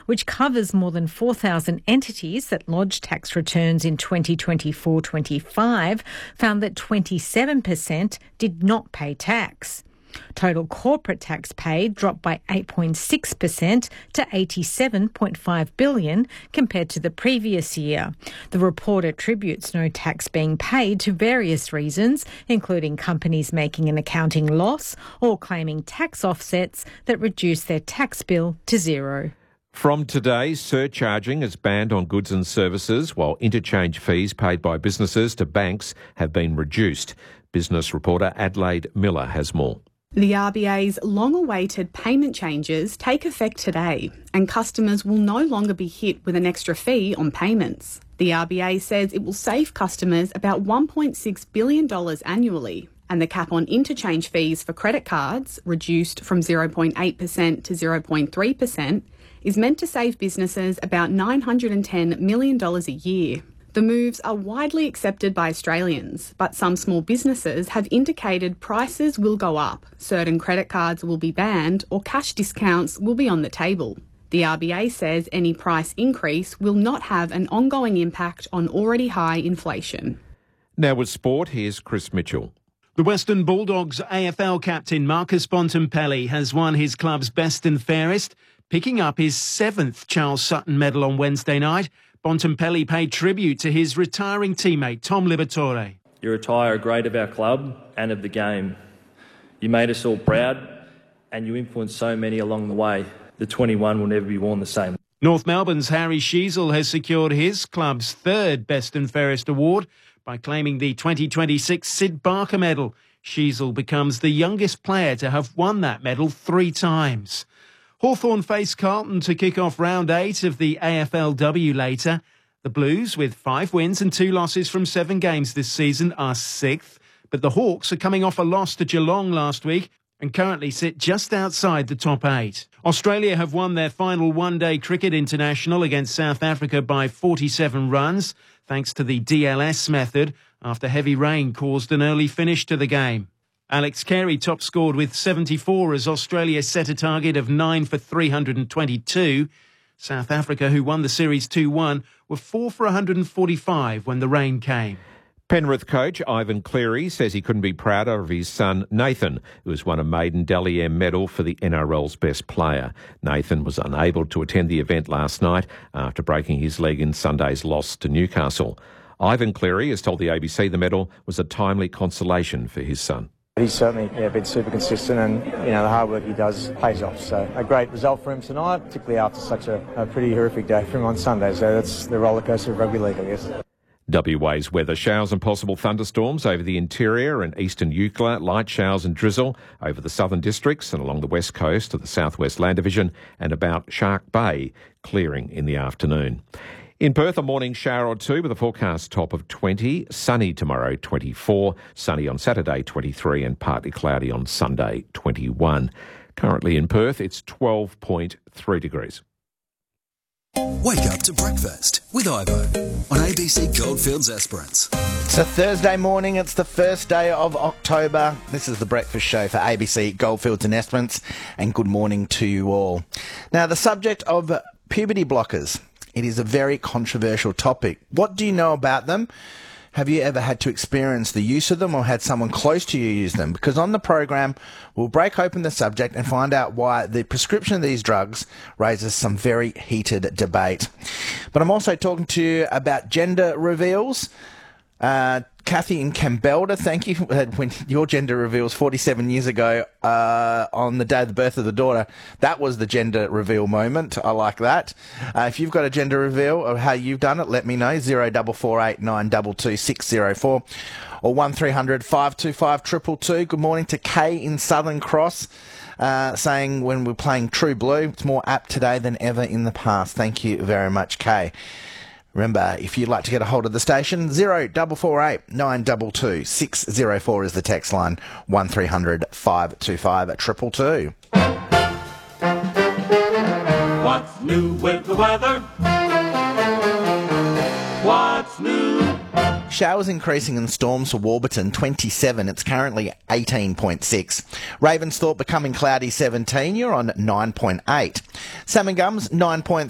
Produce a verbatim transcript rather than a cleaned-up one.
which covers more than four thousand entities that lodged tax returns in twenty twenty-four twenty-five, found that twenty-seven percent did not pay tax. Total corporate tax paid dropped by eight point six percent to eighty-seven point five billion dollars compared to the previous year. The report attributes no tax being paid to various reasons, including companies making an accounting loss or claiming tax offsets that reduce their tax bill to zero. From today, surcharging is banned on goods and services, while interchange fees paid by businesses to banks have been reduced. Business reporter Adelaide Miller has more. The R B A's long-awaited payment changes take effect today, and customers will no longer be hit with an extra fee on payments. The R B A says it will save customers about one point six billion dollars annually, and the cap on interchange fees for credit cards, reduced from zero point eight percent to zero point three percent, is meant to save businesses about nine hundred ten million dollars a year. The moves are widely accepted by Australians, but some small businesses have indicated prices will go up, certain credit cards will be banned, or cash discounts will be on the table. The R B A says any price increase will not have an ongoing impact on already high inflation. Now with sport, here's Chris Mitchell. The Western Bulldogs A F L captain Marcus Bontempelli has won his club's best and fairest, picking up his seventh Charles Sutton medal on Wednesday night. Bontempelli paid tribute to his retiring teammate Tom Liberatore. You retire a great of our club and of the game. You made us all proud and you influenced so many along the way. The twenty-one will never be worn the same. North Melbourne's Harry Sheezel has secured his club's third Best and Fairest award by claiming the twenty twenty-six Sid Barker medal. Sheezel becomes the youngest player to have won that medal three times. Hawthorn face Carlton to kick off round eight of the A F L W later. The Blues, with five wins and two losses from seven games this season, are sixth. But the Hawks are coming off a loss to Geelong last week and currently sit just outside the top eight. Australia have won their final one-day cricket international against South Africa by forty-seven runs, thanks to the D L S method, after heavy rain caused an early finish to the game. Alex Carey top scored with seventy-four as Australia set a target of nine for three hundred twenty-two. South Africa, who won the series two one, were four for one hundred forty-five when the rain came. Penrith coach Ivan Cleary says he couldn't be prouder of his son Nathan, who has won a maiden Dally M medal for the N R L's best player. Nathan was unable to attend the event last night after breaking his leg in Sunday's loss to Newcastle. Ivan Cleary has told the A B C the medal was a timely consolation for his son. He's certainly yeah, been super consistent, and you know the hard work he does pays off. So a great result for him tonight, particularly after such a, a pretty horrific day for him on Sunday. So that's the rollercoaster of rugby league, I guess. W A's weather: showers and possible thunderstorms over the interior and eastern Eucla, light showers and drizzle over the southern districts and along the west coast of the southwest land division and about Shark Bay, clearing in the afternoon. In Perth, a morning shower or two with a forecast top of twenty. Sunny tomorrow, twenty-four. Sunny on Saturday, twenty-three. And partly cloudy on Sunday, twenty-one. Currently in Perth, it's twelve point three degrees. Wake up to breakfast with Ivo on A B C Goldfields Esperance. It's a Thursday morning. It's the first day of October. This is the breakfast show for A B C Goldfields and Esperance. And good morning to you all. Now, the subject of puberty blockers. It is a very controversial topic. What do you know about them? Have you ever had to experience the use of them or had someone close to you use them? Because on the program, we'll break open the subject and find out why the prescription of these drugs raises some very heated debate. But I'm also talking to you about gender reveals. Uh, Kathy in Campbell, thank you. When your gender reveals forty-seven years ago uh, on the day of the birth of the daughter, that was the gender reveal moment. I like that. Uh, if you've got a gender reveal of how you've done it, let me know. zero four four eight nine two two six zero four or one three hundred five two five two two two. Good morning to Kay in Southern Cross. Uh, saying when we're playing True Blue, it's more apt today than ever in the past. Thank you very much, Kay. Remember, if you'd like to get a hold of the station, zero four four eight nine two two six zero four is the text line, one three hundred five two five two two two. What's new with the weather? What's new? Showers increasing in storms for Warburton, twenty-seven. It's currently eighteen point six. Ravensthorpe becoming cloudy, seventeen. You're on nine point eight. Salmon Gums, nine point